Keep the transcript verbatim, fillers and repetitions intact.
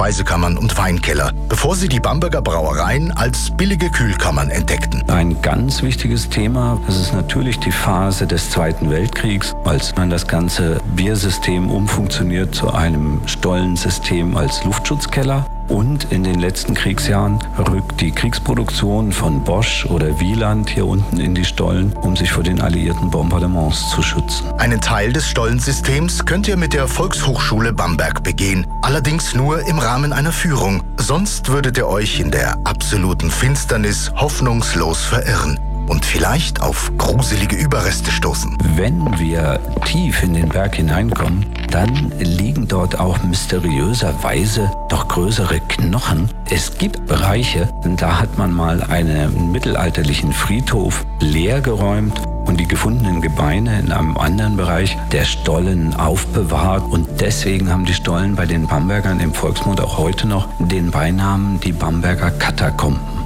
Speisekammern und Weinkeller, bevor sie die Bamberger Brauereien als billige Kühlkammern entdeckten. Ein ganz wichtiges Thema, das ist natürlich die Phase des Zweiten Weltkriegs, als man das ganze Biersystem umfunktioniert zu einem Stollensystem als Luftschutzkeller. Und in den letzten Kriegsjahren rückt die Kriegsproduktion von Bosch oder Wieland hier unten in die Stollen, um sich vor den alliierten Bombardements zu schützen. Einen Teil des Stollensystems könnt ihr mit der Volkshochschule Bamberg begehen. Allerdings nur im Rahmen einer Führung. Sonst würdet ihr euch in der absoluten Finsternis hoffnungslos verirren und vielleicht auf gruselige Überreste stoßen. Wenn wir tief in den Berg hineinkommen, dann liegen dort auch mysteriöserweise noch größere Knochen. Es gibt Bereiche, da hat man mal einen mittelalterlichen Friedhof leergeräumt und die gefundenen Gebeine in einem anderen Bereich der Stollen aufbewahrt. Und deswegen haben die Stollen bei den Bambergern im Volksmund auch heute noch den Beinamen die Bamberger Katakomben.